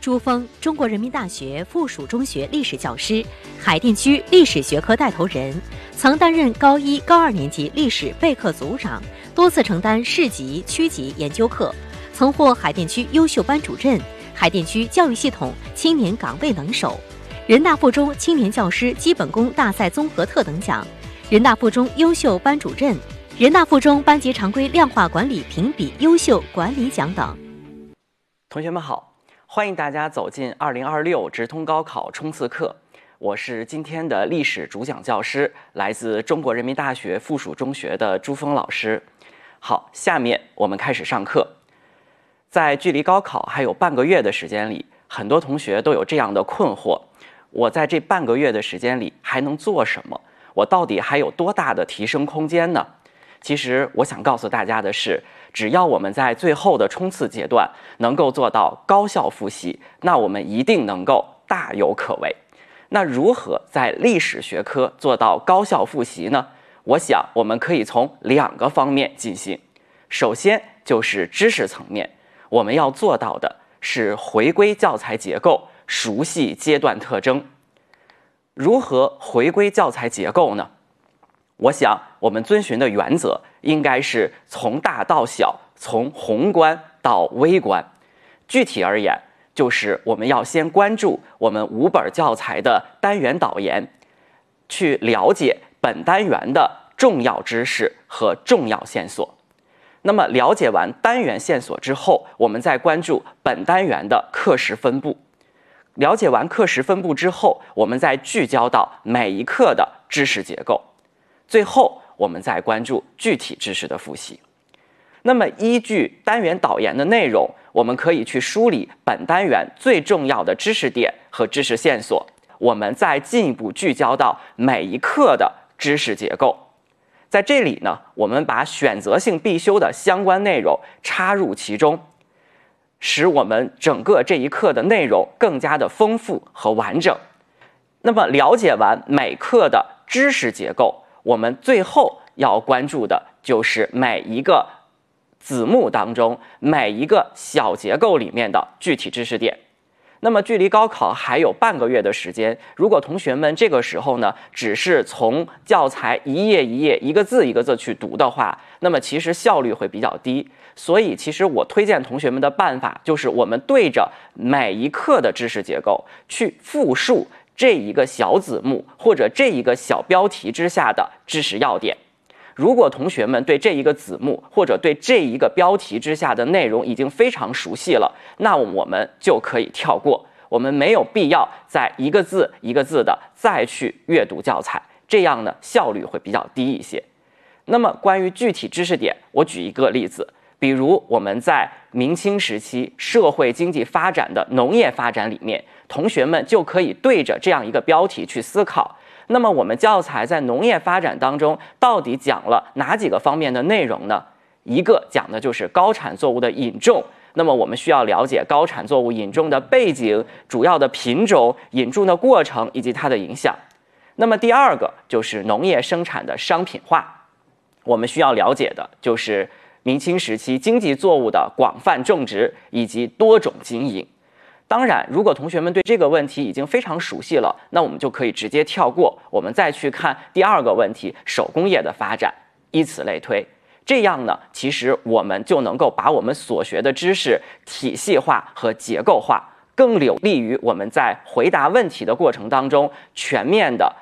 朱峰，中国人民大学附属中学历史教师，海淀区历史学科带头人，曾担任高一、高二年级历史备课组长，多次承担市级、区级研究课，曾获海淀区优秀班主任、海淀区教育系统青年岗位能手、人大附中青年教师基本功大赛综合特等奖、人大附中优秀班主任、人大附中班级常规量化管理评比优秀管理奖等。 同学们好，欢迎大家走进2026直通高考冲刺课。我是今天的历史主讲教师，来自中国人民大学附属中学的朱峰老师。好，下面我们开始上课。在距离高考还有半个月的时间里，很多同学都有这样的困惑：我在这半个月的时间里还能做什么？我到底还有多大的提升空间呢？其实我想告诉大家的是，只要我们在最后的冲刺阶段能够做到高效复习，那我们一定能够大有可为。那如何在历史学科做到高效复习呢？我想我们可以从2个方面进行。首先就是知识层面，我们要做到的是回归教材结构，熟悉阶段特征。如何回归教材结构呢？我想我们遵循的原则应该是从大到小，从宏观到微观。具体而言，就是我们要先关注我们5本教材的单元导言，去了解本单元的重要知识和重要线索。那么了解完单元线索之后，我们再关注本单元的课时分布。了解完课时分布之后，我们再聚焦到每一课的知识结构。最后我们再关注具体知识的复习。那么依据单元导言的内容，我们可以去梳理本单元最重要的知识点和知识线索，我们再进一步聚焦到每一课的知识结构。在这里呢，我们把选择性必修的相关内容插入其中，使我们整个这一课的内容更加的丰富和完整。那么了解完每课的知识结构，我们最后要关注的就是每一个子目当中每一个小结构里面的具体知识点。那么距离高考还有半个月的时间，如果同学们这个时候呢，只是从教材一页一页、一个字一个字去读的话，那么其实效率会比较低。所以其实我推荐同学们的办法就是我们对着每一课的知识结构去复述这一个小子目或者这一个小标题之下的知识要点。如果同学们对这一个子目或者对这一个标题之下的内容已经非常熟悉了，那我们就可以跳过，我们没有必要再一个字一个字的再去阅读教材，这样呢效率会比较低一些。那么关于具体知识点，我举一个例子，比如我们在明清时期社会经济发展的农业发展里面，同学们就可以对着这样一个标题去思考，那么我们教材在农业发展当中到底讲了哪几个方面的内容呢？一个讲的就是高产作物的引种，那么我们需要了解高产作物引种的背景、主要的品种、引种的过程以及它的影响。那么第二个就是农业生产的商品化，我们需要了解的就是明清时期经济作物的广泛种植以及多种经营。当然，如果同学们对这个问题已经非常熟悉了，那我们就可以直接跳过，我们再去看第2个问题，手工业的发展，以此类推。这样呢，其实我们就能够把我们所学的知识体系化和结构化，更有利于我们在回答问题的过程当中全面的